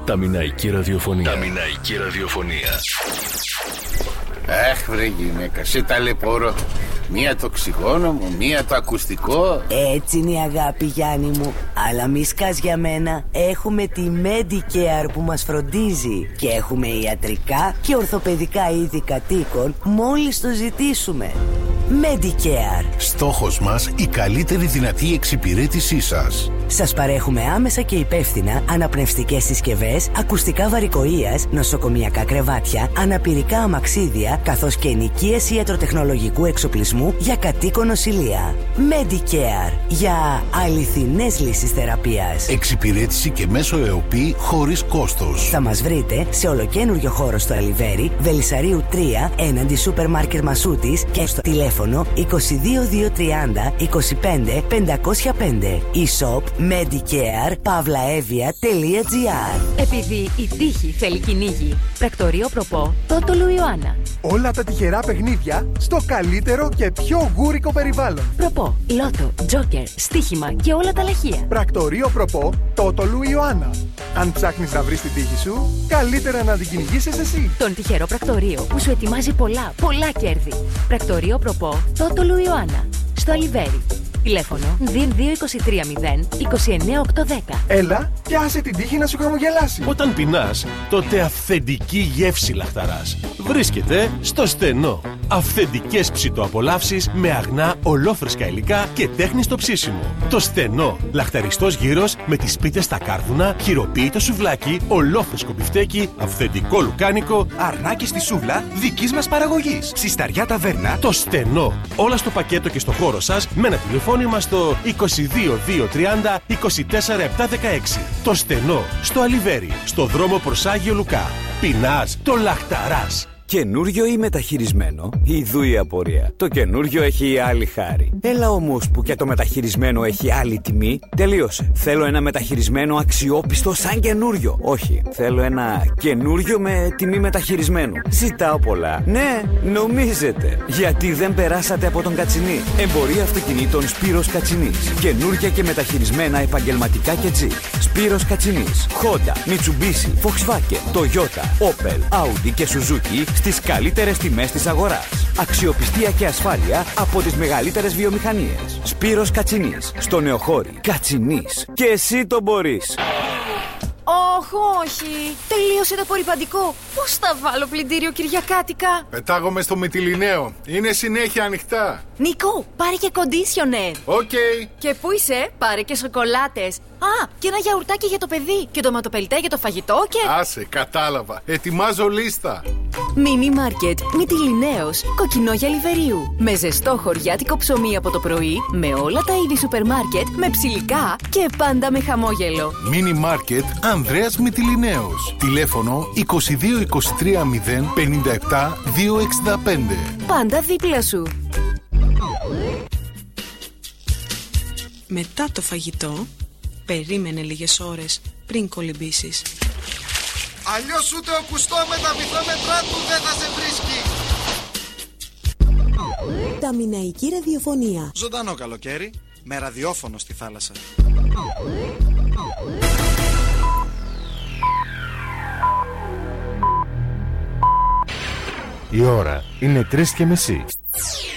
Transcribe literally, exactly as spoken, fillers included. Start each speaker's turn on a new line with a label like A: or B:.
A: Τα Μιναϊκή Ραδιοφωνία. Τα Μιναϊκή Ραδιοφωνία.
B: Αχ, βρε γυναίκα, σε ταλαιπωρώ. Μία το οξυγόνο μου, μία το ακουστικό.
C: Έτσι είναι η αγάπη, Γιάννη μου. Αλλά μη σκάς για μένα. Έχουμε τη Medicare που μας φροντίζει. Και έχουμε ιατρικά και ορθοπαιδικά είδη κατοίκων μόλις το ζητήσουμε. Medicare.
D: Στόχος μας η καλύτερη δυνατή εξυπηρέτησή σας.
C: Σας παρέχουμε άμεσα και υπεύθυνα αναπνευστικές συσκευές, ακουστικά βαρικοείας, νοσοκομιακά κρεβάτια, αναπηρικά αμαξίδια, καθώς και ενοικίαση ιατροτεχνολογικού εξοπλισμού για κατοίκον νοσηλεία. Medicare. Για αληθινές λύσεις θεραπείας.
D: Εξυπηρέτηση και μέσω ΕΟΠΗ χωρίς κόστος.
C: Θα μας βρείτε σε ολοκένουργιο χώρο στο Αλιβέρι, Βελισσαρίου τρία, έναντι σούπερ μάρκετ Μασούτης και στο τηλέφωνο είκοσι δύο δύο τριάντα είκοσι πέντε πεντακόσια πέντε. e-shop medicare pavla evia τελεία gr.
E: Επειδή η τύχη θέλει κυνήγι. Πρακτορείο Προπό, Τότολου Ιωάννα.
F: Όλα τα τυχερά παιχνίδια στο καλύτερο και πιο γούρικο περιβάλλον.
E: Προπό, Λότο, Τζόκερ, στοίχημα και όλα τα λαχεία.
F: Πρακτορείο Προπό, Τότολου Ιωάννα. Αν ψάχνεις να βρεις την τύχη σου, καλύτερα να την κυνηγήσεις εσύ.
E: Τον τυχερό πρακτορείο που σου ετοιμάζει πολλά, πολλά κέρδη. Πρακτορείο Προπό, Τότολου Ιωάννα. Στο Αλιβέρι. Τηλέφωνο δύο δύο δύο τρία μηδέν είκοσι εννέα οκτακόσια δέκα.
F: Έλα και άσε την τύχη να σου χαμογελάσει.
G: Όταν πεινάς, τότε αυθεντική γεύση λαχταράς βρίσκεται στο Στενό. Αυθεντικές ψητοαπολαύσεις με αγνά ολόφρεσκα υλικά και τέχνη στο ψήσιμο. Το Στενό. Λαχταριστός γύρος με τις πίτες στα κάρβουνα, χειροποίητο σουβλάκι, ολόφρεσκο μπιφτέκι, αυθεντικό λουκάνικο.
H: Αρνάκι στη σούβλα δικής μας παραγωγής. Ψισταριά ταβέρνα.
G: Το Στενό. Όλα στο πακέτο και στο χώρο σας με ένα τηλεφώνημα στο είκοσι δύο δύο τριάντα είκοσι τέσσερα επτακόσια δεκαέξι. Το Στενό. Στο Αλιβέρι. Στο δρόμο προς Άγιο Λουκά. Πεινάς, το λαχταράς.
I: Καινούριο ή μεταχειρισμένο, ιδού η απορία. Το καινούριο έχει άλλη χάρη. Έλα όμως που και το μεταχειρισμένο έχει άλλη τιμή. Τελείωσε. Θέλω ένα μεταχειρισμένο αξιόπιστο σαν καινούριο. Όχι, θέλω ένα καινούριο με τιμή μεταχειρισμένου. Ζητάω πολλά. Ναι, νομίζετε. Γιατί δεν περάσατε από τον Κατσινί. Εμπορία αυτοκινήτων Σπύρος Κατσινής. Καινούρια και μεταχειρισμένα επαγγελματικά και τζιπ. Σπύρος Κατσινής. Honda, Mitsubishi, Volkswagen, Toyota, Opel, Audi και Suzuki στις καλύτερες τιμές της αγοράς. Αξιοπιστία και ασφάλεια από τις μεγαλύτερες βιομηχανίες. Σπύρος Κατσινής. Στο Νεοχώρι. Κατσινής. Και εσύ το μπορείς.
J: Όχι, όχι. Τελείωσε το απορρυπαντικό. Πώς θα βάλω πλυντήριο Κυριακάτικα?
B: Πετάγομαι στο Μυτιληναίο. Είναι συνέχεια ανοιχτά.
J: Νίκο, πάρε και κοντίσιονερ.
B: Οκ. Okay.
J: Και πού είσαι? Πάρε και σοκολάτες. Α, και ένα γιαουρτάκι για το παιδί. Και ντοματοπελτέ για το φαγητό και...
B: Άσε, κατάλαβα. Ετοιμάζω λίστα.
J: Μίνι μάρκετ Μυτιληναίος, Κοκκινόγια Λιβερίου. Με ζεστό χωριάτικο ψωμί από το πρωί, με όλα τα είδη σούπερ μάρκετ, με ψιλικά και πάντα με χαμόγελο.
D: Μίνι μάρκετ Ανδρέας Μυτιληναίος. Τηλέφωνο είκοσι δύο είκοσι τρία μηδέν πενήντα επτά διακόσια εξήντα πέντε.
J: Πάντα δίπλα σου.
K: Μετά το φαγητό, περίμενε λίγες ώρες πριν κολυμπήσεις.
L: Αλλιώς ούτε ο κουστό με τα βυθόμετρά του δεν θα σε βρίσκει.
M: Τα Μιναϊκή Ραδιοφωνία.
L: Ζωντανό καλοκαίρι, με ραδιόφωνο στη θάλασσα.
N: Η ώρα είναι τρεις και μισή.